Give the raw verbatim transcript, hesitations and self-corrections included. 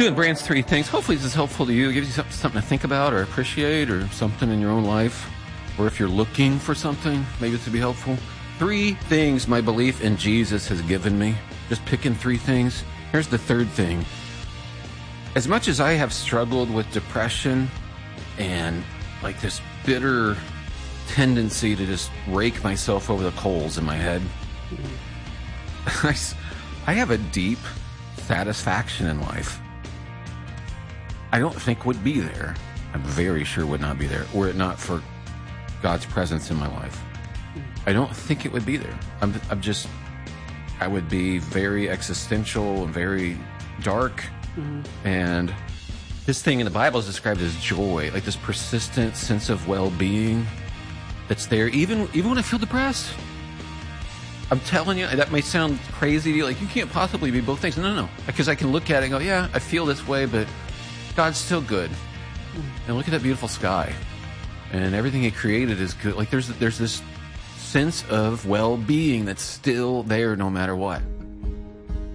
doing Brand's three things. Hopefully this is helpful to you. It gives you something, something to think about or appreciate or something in your own life. Or if you're looking for something, maybe it's to be helpful. Three things my belief in Jesus has given me. Just picking three things. Here's the third thing. As much as I have struggled with depression and like this bitter tendency to just rake myself over the coals in my head, I, I have a deep satisfaction in life. I don't think would be there. I'm very sure would not be there were it not for God's presence in my life. I don't think it would be there. I'm, I'm just, I would be very existential and very dark. Mm-hmm. And this thing in the Bible is described as joy, like this persistent sense of well-being that's there, even even when I feel depressed. I'm telling you, that may sound crazy, like you can't possibly be both things. No, no, no, because I can look at it and go, yeah, I feel this way, but God's still good. And look at that beautiful sky. And everything He created is good. Like there's there's this sense of well-being that's still there no matter what.